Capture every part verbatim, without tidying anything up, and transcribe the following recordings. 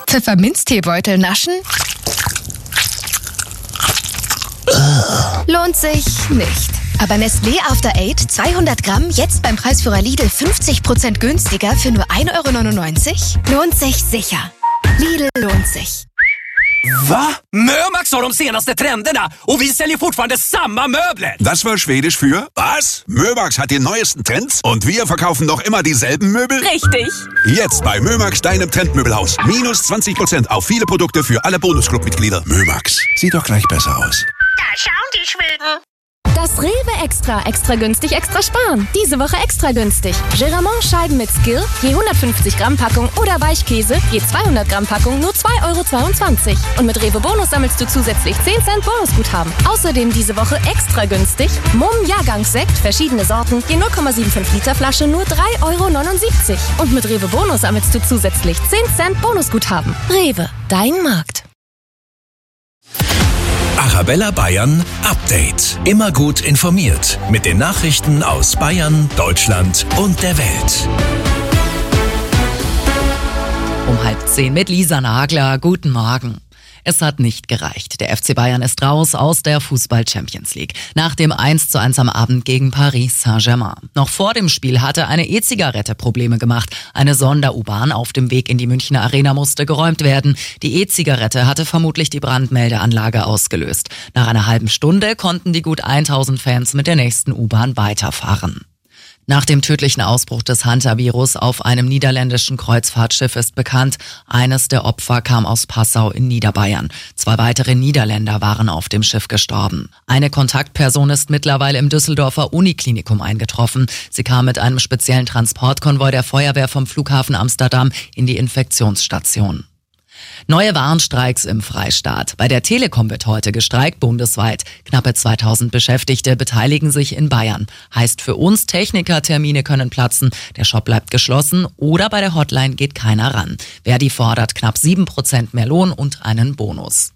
Pfefferminzteebeutel naschen? Lohnt sich nicht. Aber Nestlé After Eight zweihundert Gramm jetzt beim Preisführer Lidl fünfzig Prozent günstiger für nur ein Euro neunundneunzig? Lohnt sich sicher. Lidl lohnt sich. Va? Mömax har de senaste trenderna och vi säljer fortfarande samma möbler. Das war Schwedisch für was? Mömax hat die neuesten Trends und wir verkaufen noch immer dieselben Möbel? Richtig. Jetzt bei Mömax, deinem Trendmöbelhaus. Minus zwanzig Prozent auf viele Produkte für alle Bonusclub-Mitglieder. Mömax, sieht doch gleich besser aus. Da schauen die Schweden. Das Rewe Extra. Extra günstig, extra sparen. Diese Woche extra günstig. Geramont Scheiben mit Skill, je hundertfünfzig Gramm Packung oder Weichkäse, je zweihundert Gramm Packung, nur zwei Euro zweiundzwanzig. Und mit Rewe Bonus sammelst du zusätzlich zehn Cent Bonusguthaben. Außerdem diese Woche extra günstig. Mumm Jahrgangssekt, verschiedene Sorten, je null Komma fünfundsiebzig Liter Flasche, nur drei Euro neunundsiebzig. Und mit Rewe Bonus sammelst du zusätzlich zehn Cent Bonusguthaben. Rewe, dein Markt. Arabella Bayern Update. Immer gut informiert mit den Nachrichten aus Bayern, Deutschland und der Welt. Um halb zehn mit Lisa Nagler. Guten Morgen. Es hat nicht gereicht. Der F C Bayern ist raus aus der Fußball-Champions League. Nach dem eins zu eins am Abend gegen Paris Saint-Germain. Noch vor dem Spiel hatte eine E-Zigarette Probleme gemacht. Eine Sonder-U-Bahn auf dem Weg in die Münchner Arena musste geräumt werden. Die E-Zigarette hatte vermutlich die Brandmeldeanlage ausgelöst. Nach einer halben Stunde konnten die gut tausend Fans mit der nächsten U-Bahn weiterfahren. Nach dem tödlichen Ausbruch des Hantavirus auf einem niederländischen Kreuzfahrtschiff ist bekannt, eines der Opfer kam aus Passau in Niederbayern. Zwei weitere Niederländer waren auf dem Schiff gestorben. Eine Kontaktperson ist mittlerweile im Düsseldorfer Uniklinikum eingetroffen. Sie kam mit einem speziellen Transportkonvoi der Feuerwehr vom Flughafen Amsterdam in die Infektionsstation. Neue Warnstreiks im Freistaat. Bei der Telekom wird heute gestreikt bundesweit. Knappe zweitausend Beschäftigte beteiligen sich in Bayern. Heißt für uns, Technikertermine können platzen, der Shop bleibt geschlossen oder bei der Hotline geht keiner ran. Verdi fordert knapp sieben Prozent mehr Lohn und einen Bonus.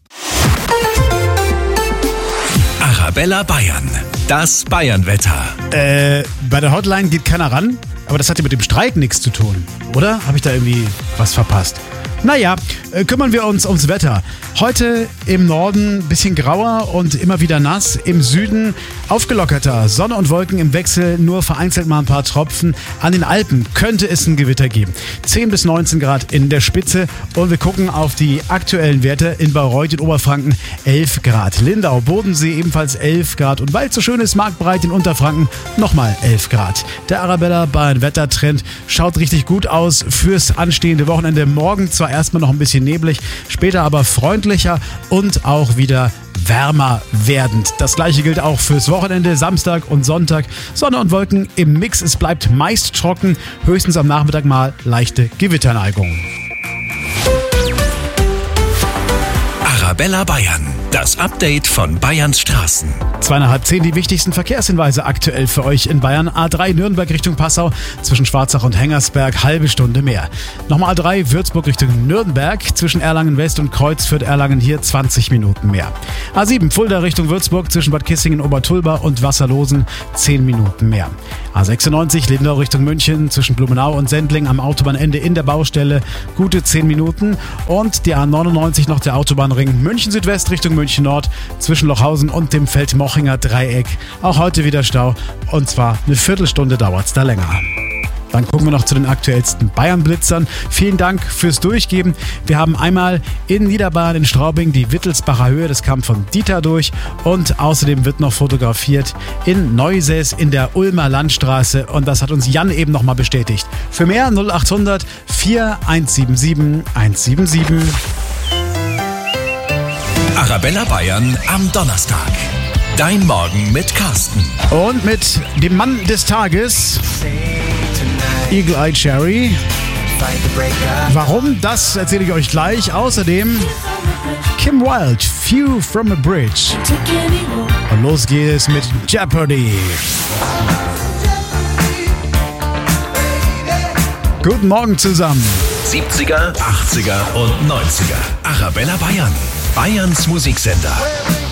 Arabella Bayern. Das Bayern-Wetter. Äh, bei der Hotline geht keiner ran, aber das hat ja mit dem Streik nichts zu tun, oder? Habe ich da irgendwie was verpasst? Naja, äh, kümmern wir uns ums Wetter. Heute im Norden ein bisschen grauer und immer wieder nass. Im Süden aufgelockerter. Sonne und Wolken im Wechsel, nur vereinzelt mal ein paar Tropfen. An den Alpen könnte es ein Gewitter geben. zehn bis neunzehn Grad in der Spitze. Und wir gucken auf die aktuellen Werte. In Bayreuth in Oberfranken elf Grad. Lindau, Bodensee ebenfalls elf Grad. Und weil es so schön ist, Marktbreit in Unterfranken nochmal elf Grad. Der Arabella Bayern Wettertrend schaut richtig gut aus fürs anstehende Wochenende. Morgen zwar erstmal noch ein bisschen neblig, später aber freundlicher und auch wieder wärmer werdend. Das gleiche gilt auch fürs Wochenende, Samstag und Sonntag. Sonne und Wolken im Mix, es bleibt meist trocken, höchstens am Nachmittag mal leichte Gewitterneigung. Arabella Bayern, das Update von Bayerns Straßen. Zweieinhalb zehn, die wichtigsten Verkehrshinweise aktuell für euch in Bayern. A drei Nürnberg Richtung Passau, zwischen Schwarzach und Hengersberg, halbe Stunde mehr. Nochmal A drei Würzburg Richtung Nürnberg, zwischen Erlangen West und Kreuzfürth-Erlangen, hier zwanzig Minuten mehr. A sieben Fulda Richtung Würzburg, zwischen Bad Kissingen, Obertulba und Wasserlosen, zehn Minuten mehr. A sechsundneunzig Lindau Richtung München, zwischen Blumenau und Sendling am Autobahnende in der Baustelle, gute zehn Minuten. Und die A neunundneunzig noch der Autobahnring München Südwest Richtung München Nord, zwischen Lochhausen und dem Feldmochinger Dreieck. Auch heute wieder Stau, und zwar eine Viertelstunde dauert es da länger. Dann gucken wir noch zu den aktuellsten Bayern-Blitzern. Vielen Dank fürs Durchgeben. Wir haben einmal in Niederbayern in Straubing die Wittelsbacher Höhe, das kam von Dieter durch. Und außerdem wird noch fotografiert in Neusäß in der Ulmer Landstraße. Und das hat uns Jan eben nochmal bestätigt. Für mehr null achthundert vier eins sieben sieben eins sieben sieben. Arabella Bayern am Donnerstag. Dein Morgen mit Carsten. Und mit dem Mann des Tages, Eagle Eye Cherry. Warum? Das erzähle ich euch gleich. Außerdem Kim Wilde, View from a Bridge. Und los geht es mit Jeopardy. Guten Morgen zusammen. siebziger, achtziger und neunziger. Arabella Bayern. Bayerns Musiksender.